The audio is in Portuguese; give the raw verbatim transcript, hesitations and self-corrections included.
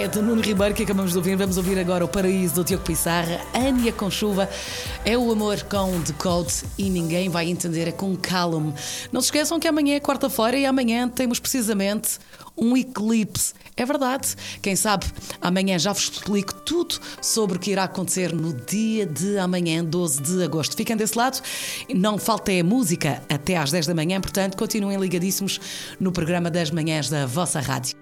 é do Nuno Ribeiro que acabamos de ouvir. Vamos ouvir agora o Paraíso do Diogo Pissarra. Ania com Chuva é o amor com The Code e ninguém vai entender, é com Calum. Não se esqueçam que amanhã é quarta-feira e amanhã temos precisamente um eclipse. É verdade. Quem sabe amanhã já vos explico tudo sobre o que irá acontecer no dia de amanhã, doze de agosto. Fiquem desse lado. Não falta é música até às dez da manhã, portanto continuem ligadíssimos no programa das manhãs da vossa rádio.